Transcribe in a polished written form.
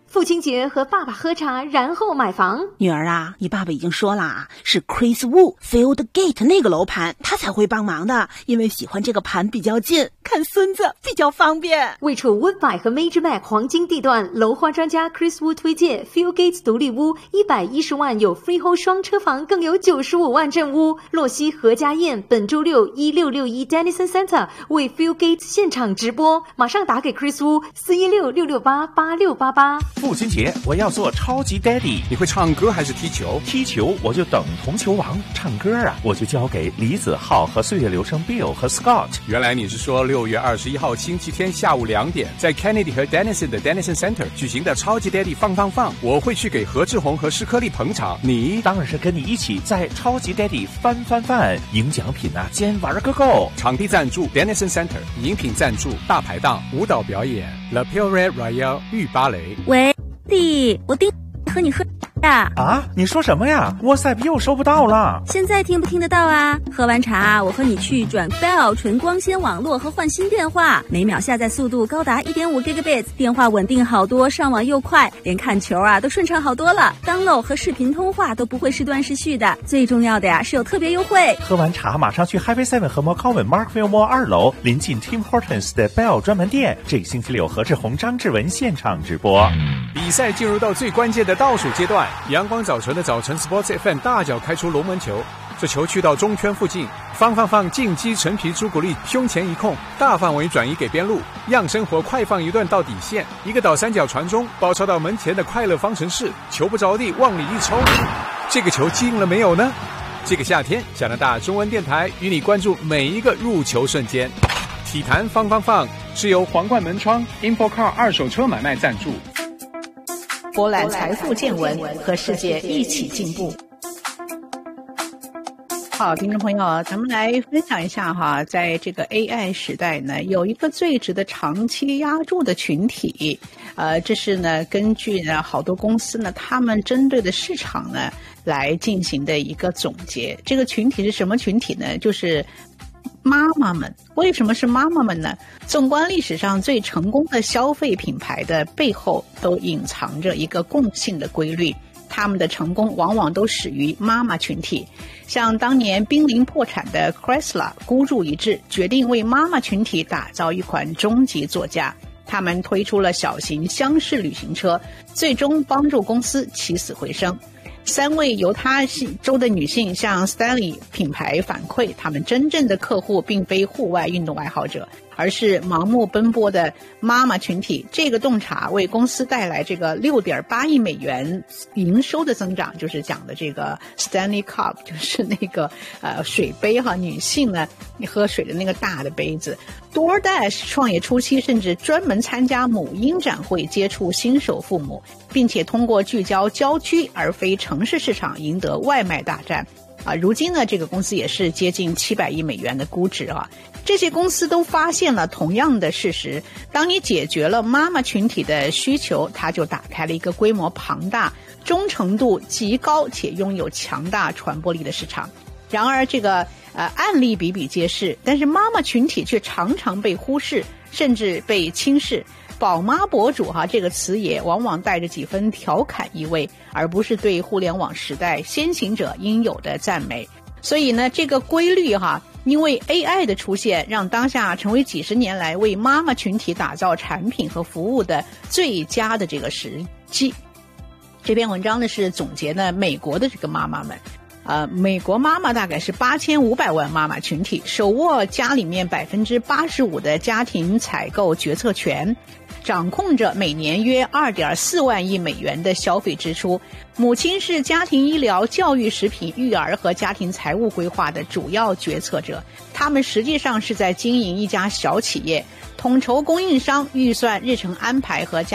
父亲节和爸爸喝茶，然后买房。 女儿啊，你爸爸已经说了啊，是 Chris Wu Fieldgate 那个楼盘他才会帮忙的，因为喜欢这个盘比较近，看孙子比较方便。 位处 Woodbine 和 Major Mac 黄金地段，楼花专家 Chris Wu 推荐 Fieldgate 独立屋，110万有 freehold 双车房，更有95万正屋。洛西何家燕本周六1661 Dennison Center 为 Fieldgate 现场直播，马上打给 Chris Wu 416-668-8688。 父亲节我要做超级 Daddy。 你会唱歌还是踢球？ 踢球我就等同球王，唱歌啊我就交给李子浩和岁月流声 Bill 和 Scott。 原来你是说6月21号星期天下午2点，在 Kennedy 和 Dennison 的 Dennison Center 举行的超级 Daddy 放，我会去给何志宏和施科利捧场。你当然是跟你一起在超级 Daddy 翻，赢奖品啊，兼玩个够。 场地赞助 Dennison Center， 饮品赞助大排档，舞蹈表演 La Pure Royale 御芭蕾。 喂，弟，我盯和你喝呀。 啊，你说什么呀？ WhatsApp 又收不到了。 现在听不听得到啊？喝完茶我和你去转 Bell 纯光纤网络和换新电话，每秒下载速度高达 1.5 Gigabits， 电话稳定好多，上网又快，连看球啊都顺畅好多了， download 和视频通话都不会时断时续的，最重要的呀是有特别优惠。 喝完茶马上去 Highway 7和 McCowan Markville Mall 2楼临近 Tim Hortons 的 Bell 专门店，这个星期六何志宏、张志文现场直播。 比赛进入到最关键的倒数阶段，阳光早晨的早晨 Sports FM 大脚开出龙门球，这球去到中圈附近，放进击陈皮朱古力胸前一控，大范围转移给边路，样生活快放一段到底线，一个倒三角传中，包抄到门前的快乐方程式，球不着地往里一抽，这个球进了没有呢？这个夏天，加拿大中文电台与你关注每一个入球瞬间。体坛放是由皇冠门窗 InfoCar 二手车买卖赞助。 博览财富见闻，和世界一起进步。好，听众朋友，咱们来分享一下哈，在这个 AI 时代呢，有一个最值得长期压住的群体，这是呢根据呢好多公司呢，他们针对的市场呢来进行的一个总结。这个群体是什么群体呢？就是妈妈们。为什么是妈妈们呢？纵观历史上最成功的消费品牌的背后，都隐藏着一个共性的规律，他们的成功往往都始于妈妈群体。像当年濒临破产的 Chrysler 孤注一掷，决定为妈妈群体打造一款终极座驾。他们推出了小型厢式旅行车，最终帮助公司起死回生。3位犹他州的女性向 Stanley 品牌反馈，他们真正的客户并非户外运动爱好者，而是盲目奔波的妈妈群体。这个洞察为公司带来这个6.8亿美元营收的增长，就是讲的这个 Stanley Cup， 就是那个水杯哈，女性呢喝水的那个大的杯子。DoorDash 创业初期甚至专门参加母婴展会，接触新手父母，并且通过聚焦郊区而非城市市场赢得外卖大战。如今呢，这个公司也是接近700亿美元的估值啊。这些公司都发现了同样的事实：当你解决了妈妈群体的需求，它就打开了一个规模庞大、忠诚度极高且拥有强大传播力的市场。然而，这个案例比比皆是，但是妈妈群体却常常被忽视，甚至被轻视。宝妈博主这个词也往往带着几分调侃意味，而不是对互联网时代先行者应有的赞美。所以呢，这个规律因为 AI 的出现，让当下成为几十年来为妈妈群体打造产品和服务的最佳的这个时机。这篇文章呢是总结呢美国的这个妈妈们。美国妈妈大概是8500万妈妈群体，手握家里面85%的家庭采购决策权，掌控着每年约2.4万亿美元的消费支出。母亲是家庭医疗、教育、食品、育儿和家庭财务规划的主要决策者。他们实际上是在经营一家小企业，统筹供应商、预算、日程安排和